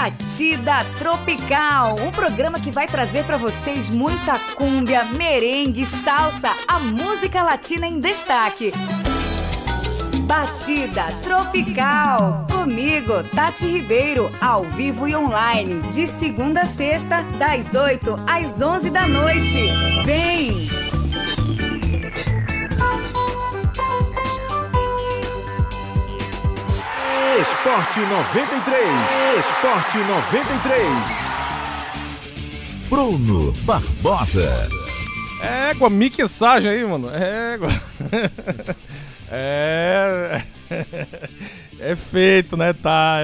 Batida Tropical, um programa que vai trazer para vocês muita cúmbia, merengue, salsa, a música latina em destaque. Batida Tropical, comigo, Tati Ribeiro, ao vivo e online, de segunda a sexta, das 8 às 11 da noite. Vem! Esporte 93. Esporte 93. Bruno Barbosa. Égua, mixagem aí, mano. Égua. É feito, né, tá?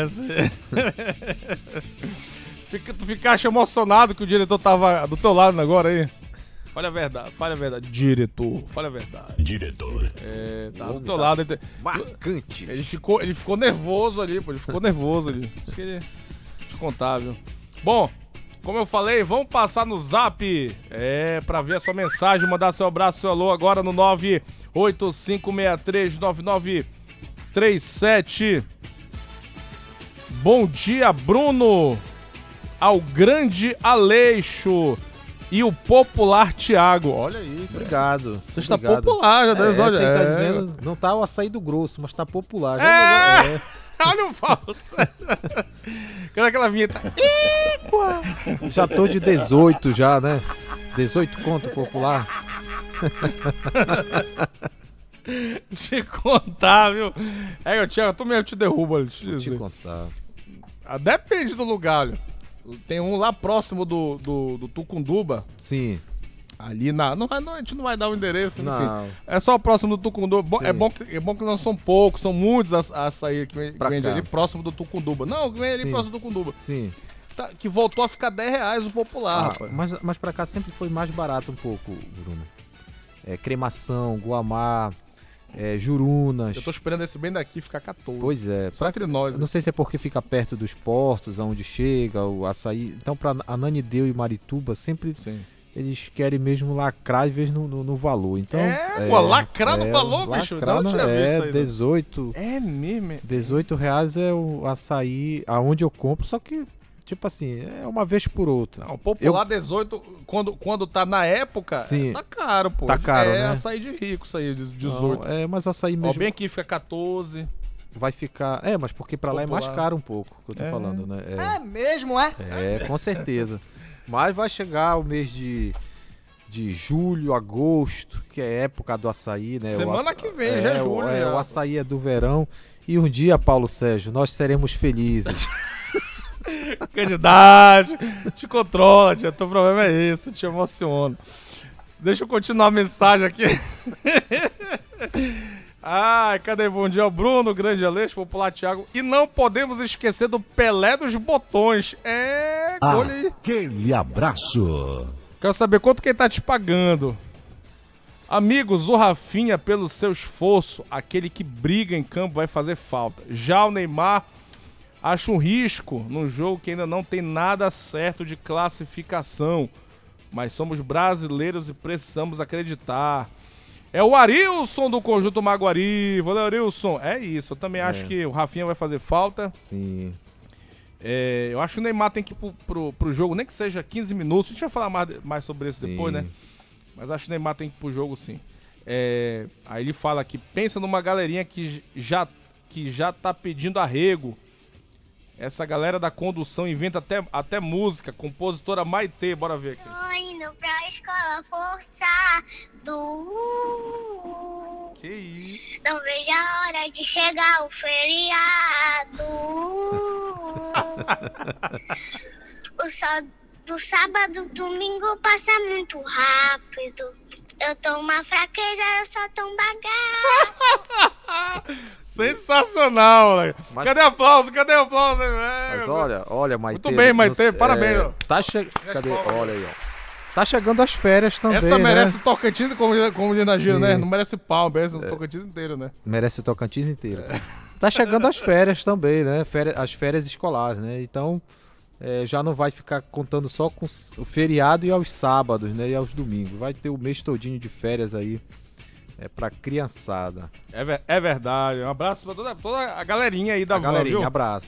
Tu ficaste emocionado que o diretor tava do teu lado agora aí. Fale a verdade, diretor. Fale a verdade. Diretor. Tá do teu lado. Marcante. Ele ficou nervoso ali, pô. Isso que ele te contar, viu? Bom, como eu falei, vamos passar no zap. Pra ver a sua mensagem, mandar seu abraço, seu alô agora no 985639937. Bom dia, Bruno. Ao grande Aleixo. E o popular Thiago. Olha aí. Obrigado. Você está popular, já deu você tá dizendo, não tá o açaí do grosso, mas tá popular. Olha o falso. Cadê aquela vinheta? Já tô de 18 já, né? 18 conto popular. Te contar, viu? Thiago, tu mesmo te derruba. Deixa eu Te contar. Depende do lugar, olha. Tem um lá próximo do Tucunduba. Sim. Ali a gente não vai dar o endereço, não. Enfim. É só próximo do Tucunduba. É bom que não são poucos, são muitos açaí que vende ali próximo do Tucunduba. Não, que vem ali próximo do Tucunduba. Sim. Tá, que voltou a ficar R$10 o popular, rapaz. Mas pra cá sempre foi mais barato um pouco, Bruno. Cremação, Guamá, Jurunas. Eu tô esperando esse bem daqui ficar 14. Pois é. Só entre nós. Não sei se é porque fica perto dos portos, aonde chega o açaí. Então pra Ananindeua e Marituba sempre... Sim. Eles querem mesmo lacrar, às vezes, no valor. Então, lacrar no valor, bicho? Lacrar, não tinha visto isso aí, 18. É mesmo? R$18 é o açaí aonde eu compro, só que, tipo assim, é uma vez por outra. Não, popular 18, quando tá na época, tá caro, pô. Tá caro, né? Açaí de rico, isso aí, de 18. Não, mas o açaí mesmo... Bem aqui fica 14. Vai ficar... mas porque pra popular. Lá é mais caro um pouco, que eu tô falando, né? É mesmo, é? Com certeza. Mas vai chegar o mês de julho, agosto, que é época do açaí, né? Semana que vem, já é julho. O açaí é do verão. E um dia, Paulo Sérgio, nós seremos felizes. Candidato, te controla, tia. Teu problema é esse, te emociona. Deixa eu continuar a mensagem aqui. Cadê? Bom dia, Bruno, grande Aleixo, popular Thiago. E não podemos esquecer do Pelé dos Botões. Olha aí. Aquele abraço. Quero saber quanto que ele tá te pagando. Amigos, o Rafinha, pelo seu esforço, aquele que briga em campo vai fazer falta. Já o Neymar, acho um risco num jogo que ainda não tem nada certo de classificação. Mas somos brasileiros e precisamos acreditar. É o Arilson do Conjunto Maguari. Valeu, Arilson. É isso, eu também acho que o Rafinha vai fazer falta. Sim. Eu acho que o Neymar tem que ir pro jogo, nem que seja 15 minutos. A gente vai falar mais sobre isso depois, né? Mas acho que o Neymar tem que ir pro jogo, sim. Aí ele fala que pensa numa galerinha que já tá pedindo arrego. Essa galera da condução inventa até música. Compositora Maitê, bora ver aqui. Tô indo pra escola forçado. Que isso? Não vejo a hora de chegar o feriado. O sol do sábado, domingo passa muito rápido. Eu tô uma fraqueza, eu só tô um bagaço. Sensacional, moleque. Cadê o aplauso? Mas olha, Maitê. Muito bem, Maitê, parabéns. Cadê? Olha aí, ó. Tá chegando as férias também, Essa merece né? o Tocantins, como diz na Giro, né? Não merece pau, merece o Tocantins inteiro, né? Merece o Tocantins inteiro. Tá chegando as férias também, né? As férias escolares, né? Então, já não vai ficar contando só com o feriado e aos sábados, né? E aos domingos. Vai ter o mês todinho de férias aí pra criançada. É verdade. Um abraço pra toda a galerinha aí da van, viu? Abraço.